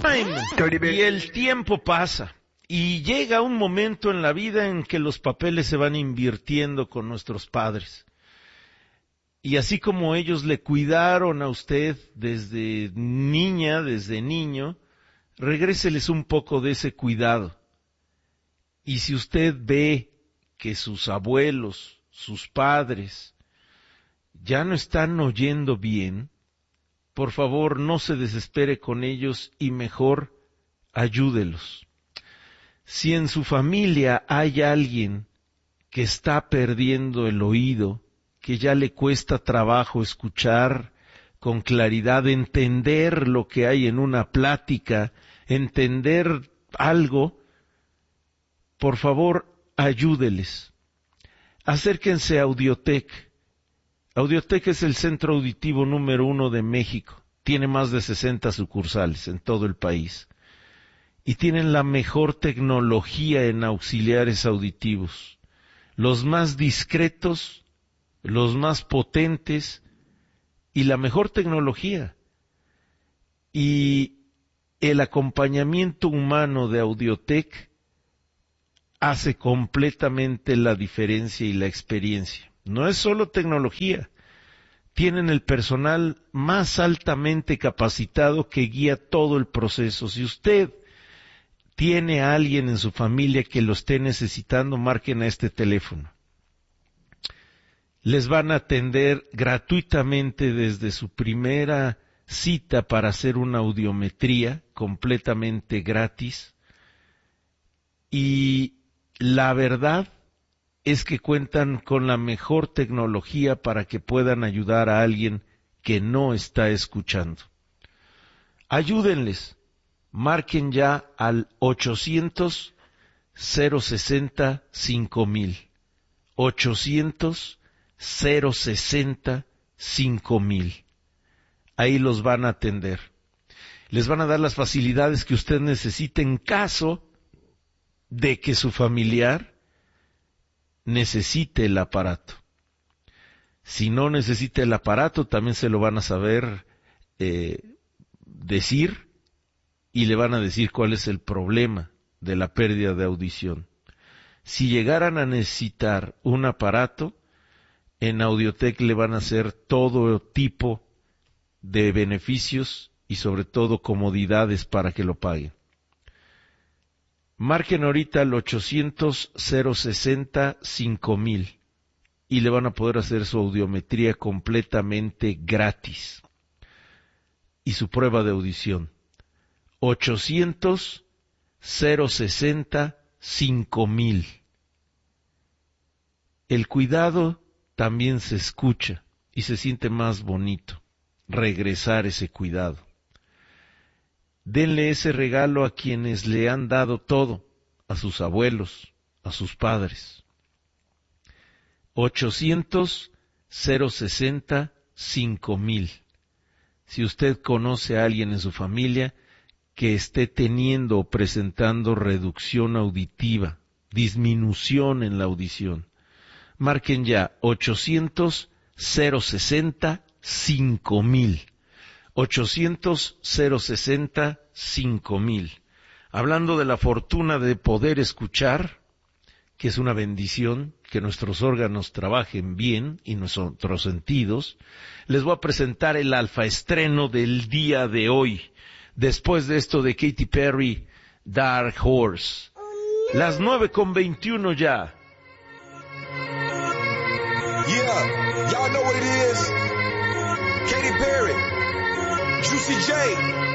Y el tiempo pasa. Y llega un momento en la vida en que los papeles se van invirtiendo con nuestros padres. Y así como ellos le cuidaron a usted desde niña, desde niño, regréseles un poco de ese cuidado. Y si usted ve que sus abuelos, sus padres, ya no están oyendo bien, por favor no se desespere con ellos y mejor ayúdelos. Si en su familia hay alguien que está perdiendo el oído, que ya le cuesta trabajo escuchar con claridad, entender lo que hay en una plática, entender algo, por favor, ayúdeles. Acérquense a Audiotec. Audiotec es el centro auditivo número 1 de México. Tiene más de 60 sucursales en todo el país. Y tienen la mejor tecnología en auxiliares auditivos. Los más discretos, los más potentes y la mejor tecnología. Y el acompañamiento humano de Audiotec hace completamente la diferencia y la experiencia. No es solo tecnología. Tienen el personal más altamente capacitado que guía todo el proceso. Si usted tiene a alguien en su familia que lo esté necesitando, marquen a este teléfono. Les van a atender gratuitamente desde su primera cita para hacer una audiometría completamente gratis. Y la verdad es que cuentan con la mejor tecnología para que puedan ayudar a alguien que no está escuchando. Ayúdenles. Marquen ya al 800-060-5000. 800-060-5000. Ahí los van a atender. Les van a dar las facilidades que usted necesite en caso de que su familiar necesite el aparato. Si no necesita el aparato, también se lo van a saber decir y le van a decir cuál es el problema de la pérdida de audición. Si llegaran a necesitar un aparato, en Audiotec le van a hacer todo tipo de beneficios y sobre todo comodidades para que lo paguen. Marquen ahorita al 800-060-5000 y le van a poder hacer su audiometría completamente gratis y su prueba de audición. 800-060-5000. El cuidado también se escucha y se siente más bonito. Regresar ese cuidado. Denle ese regalo a quienes le han dado todo, a sus abuelos, a sus padres. 800-060-5000. Si usted conoce a alguien en su familia que esté teniendo o presentando reducción auditiva, disminución en la audición, marquen ya 800-060-5000. 800-060-5000. Hablando de la fortuna de poder escuchar, que es una bendición, que nuestros órganos trabajen bien y nuestros sentidos, les voy a presentar el alfaestreno del día de hoy. Después de esto de Katy Perry, Dark Horse. Las 9:21 ya. Yeah, y'all know what it is. Katy Perry, Juicy J.